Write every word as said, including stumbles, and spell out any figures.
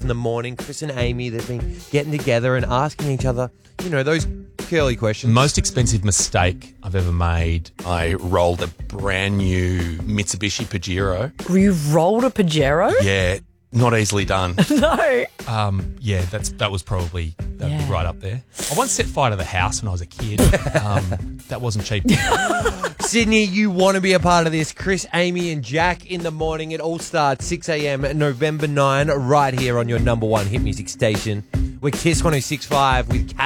in the morning. Chris and Amy, they've been getting together and asking each other, you know, those curly questions. Most expensive mistake I've ever made. I rolled a brand new Mitsubishi Pajero. You rolled a Pajero? Yeah, not easily done. No. Um, yeah, that's that was probably that'd Yeah. be right up there. I once set fire to the house when I was a kid. Um, that wasn't cheap. Sydney, you want to be a part of this. Chris, Amy and Jack in the morning. It all starts six a.m. November ninth right here on your number one hit music station. We're Kiss one oh six point five with Kate.